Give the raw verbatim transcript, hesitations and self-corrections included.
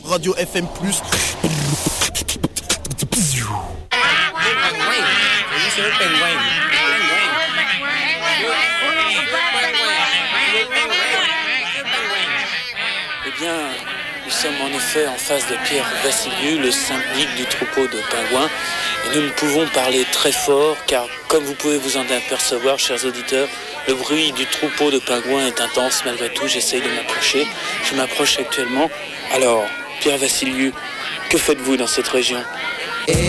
Radio F M plus. Eh bien, nous sommes en effet en face de Pierre Vassiliou, le syndic du troupeau de pingouins. Et nous ne pouvons parler très fort car, comme vous pouvez vous en apercevoir, chers auditeurs, le bruit du troupeau de pingouins est intense. Malgré tout, j'essaye de m'approcher. Je m'approche actuellement. Alors, Pierre Vassiliou, que faites-vous dans cette région ?